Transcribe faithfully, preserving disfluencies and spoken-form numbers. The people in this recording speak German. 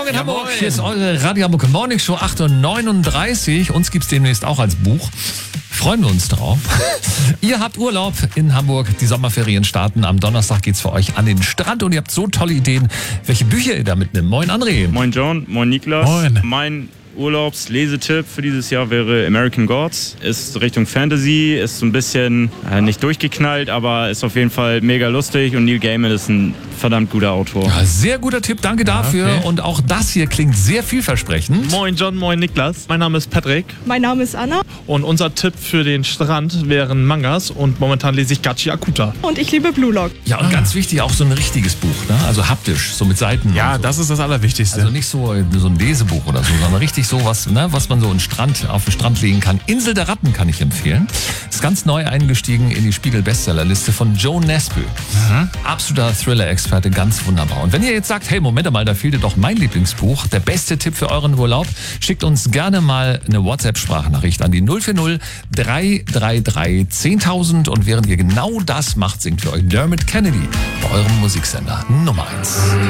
Morgen, Ja, Hamburg. moin. Hier ist eure Radio Hamburg Morning Show acht Uhr neununddreißig. Uns gibt's demnächst auch als Buch. Freuen wir uns drauf. Ihr habt Urlaub in Hamburg. Die Sommerferien starten. Am Donnerstag geht's für euch an den Strand und ihr habt so tolle Ideen, welche Bücher ihr da mitnimmt. Moin André. Moin John, moin Niklas. Moin. Mein Urlaubslesetipp für dieses Jahr wäre American Gods. Ist Richtung Fantasy, ist so ein bisschen äh, nicht durchgeknallt, aber ist auf jeden Fall mega lustig und Neil Gaiman ist ein verdammt guter Autor. Ja, sehr guter Tipp, danke dafür. okay. Und auch das hier klingt sehr vielversprechend. Moin John, moin Niklas. Mein Name ist Patrick Mein Name ist Anna und unser Tipp für den Strand wären Mangas und momentan lese ich Gachi Akuta. und ich liebe Blue Lock. Ja, und ganz wichtig, auch so ein richtiges Buch, ne? Also haptisch, so mit Seiten. Ja, und so. das ist das Allerwichtigste. Also nicht so, so ein Lesebuch oder so, sondern richtig so was, ne, was man so in Strand, auf den Strand legen kann. Insel der Ratten kann ich empfehlen. Ist ganz neu eingestiegen in die Spiegel-Bestsellerliste von Joe Nesbø. Absoluter Thriller-Experte, ganz wunderbar. Und wenn ihr jetzt sagt, hey, Moment mal, da fehlte doch mein Lieblingsbuch, der beste Tipp für euren Urlaub, schickt uns gerne mal eine WhatsApp-Sprachnachricht an die null vier null drei drei drei zehntausend und während ihr genau das macht, singt für euch Dermot Kennedy bei eurem Musiksender Nummer eins.